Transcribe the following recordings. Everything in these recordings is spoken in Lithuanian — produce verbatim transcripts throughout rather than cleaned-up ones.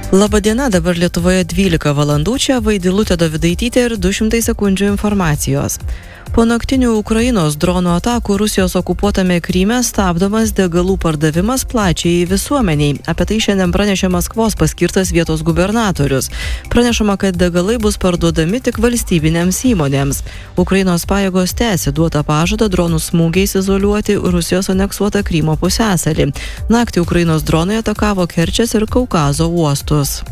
Labadiena, dabar Lietuvoje dvylika valandų, čia Vaidilutė Dovidaitytė ir du šimtai sekundžių informacijos. Po naktinių Ukrainos dronų atakų Rusijos okupuotame Kryme stabdomas degalų pardavimas plačiai visuomeniai. Apie tai šiandien pranešė Maskvos paskirtas vietos gubernatorius. Pranešama, kad degalai bus parduodami tik valstybinėms įmonėms. Ukrainos pajėgos tęsia duotą pažadą dronų smūgiais izoliuoti Rusijos aneksuotą Krymo pusiasalį. Naktį Ukrainos dronai atakavo Kerčės ir Kaukazo uostus.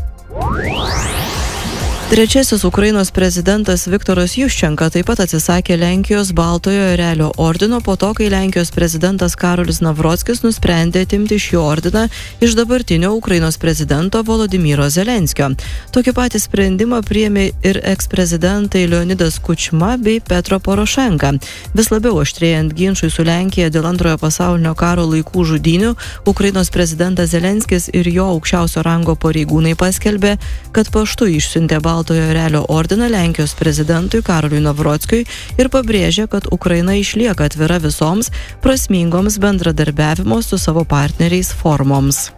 Trečiasis Ukrainos prezidentas Viktoras Juščenka taip pat atsisakė Lenkijos Baltojo Erelio ordino po to, kai Lenkijos prezidentas Karolis Navrockis nusprendė atimti šį ordiną iš dabartinio Ukrainos prezidento Volodymyro Zelenskio. Tokį patį sprendimą priėmė ir eksprezidentai Leonidas Kučma bei Petro Porošenka. Vis labiau aštrėjant ginčui su Lenkija dėl antrojo pasaulinio karo laikų žudynių, Ukrainos prezidentas Zelenskis ir jo aukščiausio rango pareigūnai paskelbė, kad paštu išsiuntė Baltojo Baltojo Erelio ordiną Lenkijos prezidentui Karoliui Navrockiui ir pabrėžė, kad Ukraina išlieka atvira visoms prasmingoms bendradarbiavimo su savo partneriais formoms.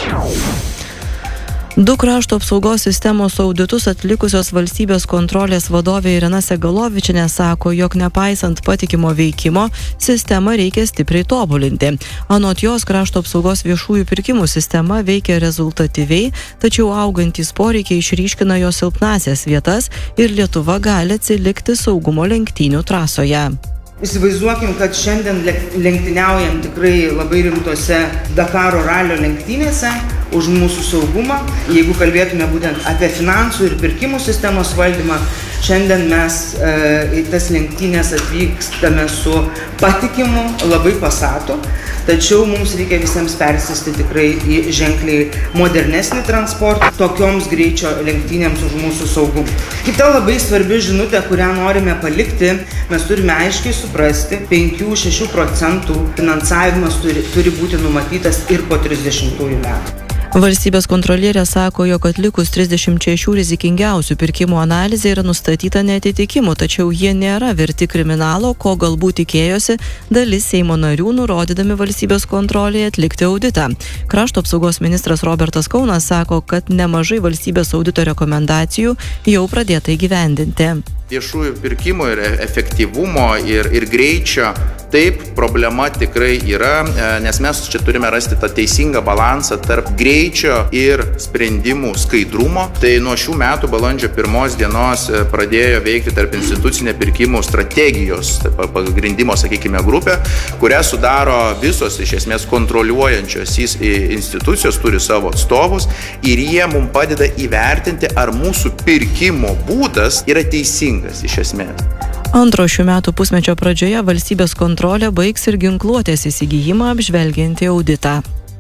Du krašto apsaugos sistemos auditus atlikusios valstybės kontrolės vadovė Irena Segalovičienė sako, jog nepaisant patikimo veikimo, sistemą reikia stipriai tobulinti. Anot jos, krašto apsaugos viešųjų pirkimų sistema veikia rezultatyviai, tačiau augantys poreikiai išryškina jos silpnasias vietas ir Lietuva gali atsilikti saugumo lenktynių trasoje. Įsivaizduokim, kad šiandien lenktyniaujam tikrai labai rimtose Dakaro ralio lenktynėse už mūsų saugumą. Jeigu kalbėtume būtent apie finansų ir pirkimų sistemos valdymą, šiandien mes e, į tas lenktynės atvykstame su patikimu, labai pasatu, tačiau mums reikia visiems persėsti tikrai į ženkliai modernesnį transportą, tokioms greičio lenktynėms už mūsų saugumą. Kita labai svarbi žinutė, kurią norime palikti, mes turime aiškiai suprasti, penkių šešių procentų finansavimas turi, turi būti numatytas ir po trisdešimtųjų metų. Valstybės kontrolierė sako, jog atlikus trisdešimt šešių rizikingiausių pirkimų analizė yra nustatyta neatitikimų, tačiau jie nėra verti kriminalo, ko galbūt tikėjosi dalis Seimo narių, nurodydami valstybės kontrolėje atlikti auditą. Krašto apsaugos ministras Robertas Kaunas sako, kad nemažai valstybės audito rekomendacijų jau pradėta įgyvendinti. Viešųjų pirkimų ir efektyvumo ir, ir greičio, taip, problema tikrai yra, nes mes čia turime rasti tą teisingą balansą tarp greičio ir sprendimų skaidrumo. Tai nuo šių metų balandžio pirmos dienos pradėjo veikti tarp institucinė pirkimų strategijos pagrindimo, sakykime, grupė, kurią sudaro visos iš esmės kontroliuojančios institucijos, turi savo atstovus ir jie mums padeda įvertinti, ar mūsų pirkimo būdas yra teisingas. Iš esmės. Antro šių metų pusmečio pradžioje valstybės kontrolė baigs ir ginkluotės įsigijimą apžvelgiantį auditą.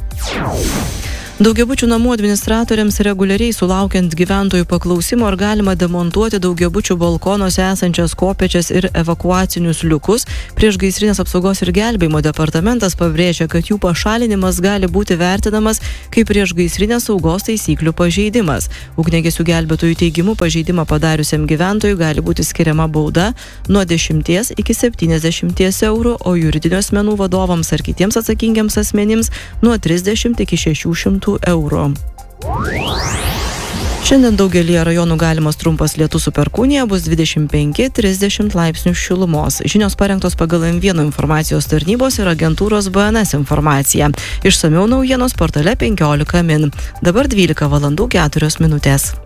Daugiabučių namų administratoriams reguliariai sulaukiant gyventojų paklausimo, ar galima demontuoti daugiabučių balkonuose esančias kopėčias ir evakuacinius liukus, priešgaisrinės apsaugos ir gelbėjimo departamentas pabrėžia, kad jų pašalinimas gali būti vertinamas kaip priešgaisrinės saugos taisyklių pažeidimas. Ugniagesių gelbėtojų teigimu pažeidimą padariusiam gyventojui gali būti skiriama bauda nuo dešimties iki septyniasdešimties eurų, o juridinių asmenų vadovams ar kitiems atsakingiams asmenims nuo trisdešimt iki šešių šimtų eurų. Šiandien daugelyje rajonų galimas trumpas lietus su perkūnija, bus dvidešimt penki trisdešimt laipsnių šilumos. Žinios parengtos pagal M vienas informacijos tarnybos ir agentūros B N S informaciją. Išsamiau naujienos portale penkiolika min. Dabar dvylika valandų keturios minutės.